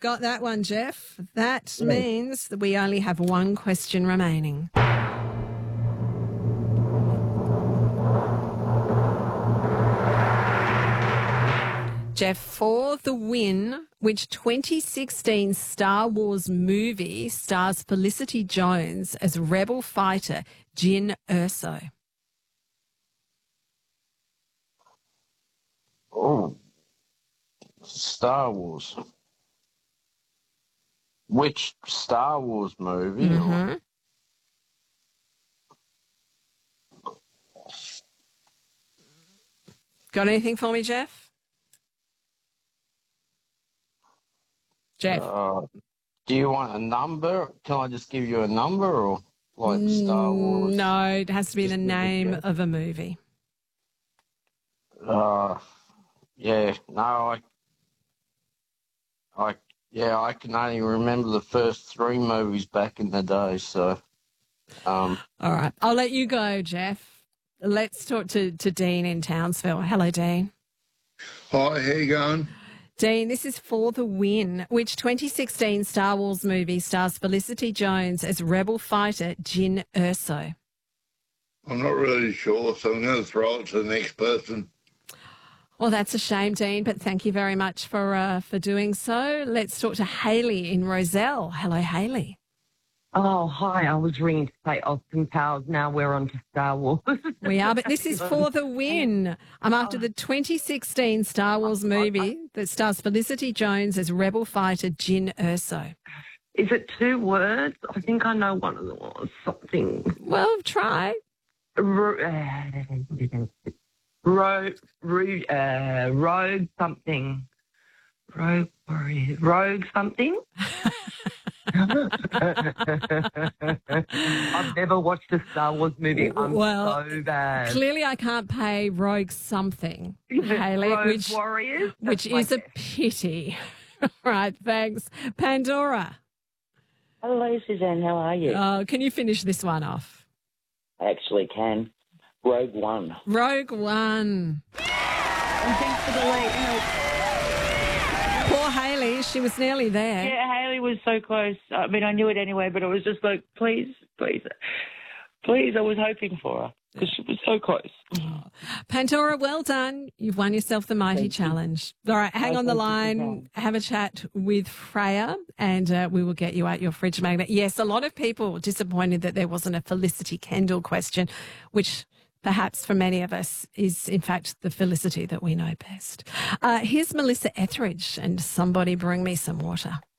got that one, Jeff. That means that we only have one question remaining. Jeff, for the win, which 2016 Star Wars movie stars Felicity Jones as rebel fighter Jyn Erso? Oh, Star Wars. Which Star Wars movie? Mm-hmm. Got anything for me, Jeff? Jeff? Do you want a number? Can I just give you a number or like Star Wars? No, it has to be the name of a movie. Yeah, no, I can only remember the first three movies back in the day, so. All right, I'll let you go, Jeff. Let's talk to Dean in Townsville. Hello, Dean. Hi, how you going? Dean, this is for the win, which 2016 Star Wars movie stars Felicity Jones as rebel fighter Jyn Erso? I'm not really sure, so I'm going to throw it to the next person. Well, that's a shame, Dean, but thank you very much for doing so. Let's talk to Hayley in Rozelle. Hello, Hayley. Oh, hi. I was ringing to say Austin Powers. Now we're on to Star Wars. We are, but this is for the win. I'm after the 2016 Star Wars movie that stars Felicity Jones as rebel fighter Jyn Erso. Is it two words? I think I know one of them was something. Well, try. Rogue something. Rogue warrior. Rogue something? I've never watched a Star Wars movie. I'm so bad. Clearly I can't pay Rogue something, Hayley, Rogue Warriors? which is a pity. All right, thanks. Pandora. Hello, Suzanne. How are you? Can you finish this one off? I actually can. Rogue One. Rogue One. And thanks for the late help. Poor Hayley, she was nearly there. Yeah, Hayley was so close. I mean, I knew it anyway, but it was just like, please, please, please. I was hoping for her because she was so close. Pandora, well done. You've won yourself the Mighty Challenge. All right, hang on the line, have a chat with Freya, and we will get you out your fridge magnet. Yes, a lot of people were disappointed that there wasn't a Felicity Kendall question, which perhaps for many of us is, in fact, the Felicity that we know best. Here's Melissa Etheridge and Somebody Bring Me Some Water.